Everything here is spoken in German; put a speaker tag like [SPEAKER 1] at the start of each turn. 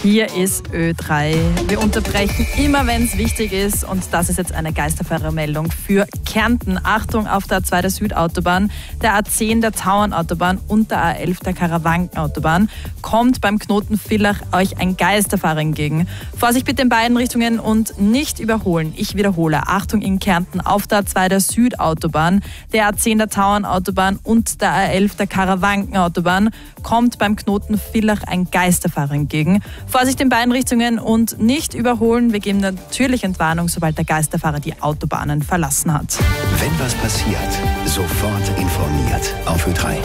[SPEAKER 1] Hier ist Ö3. Wir unterbrechen immer, wenn es wichtig ist. Und das ist jetzt eine Geisterfahrermeldung für Kärnten. Achtung, auf der A2 der Südautobahn, der A10 der Tauernautobahn und der A11 der Karawankenautobahn kommt beim Knoten Villach euch ein Geisterfahrer entgegen. Vorsicht bitte in beiden Richtungen und nicht überholen. Ich wiederhole. Achtung in Kärnten, auf der A2 der Südautobahn, der A10 der Tauernautobahn und der A11 der Karawankenautobahn kommt beim Knoten Villach ein Geisterfahrer entgegen. Vorsicht in beiden Richtungen und nicht überholen. Wir geben natürlich Entwarnung, sobald der Geisterfahrer die Autobahnen verlassen hat.
[SPEAKER 2] Wenn was passiert, sofort informiert auf Ö3.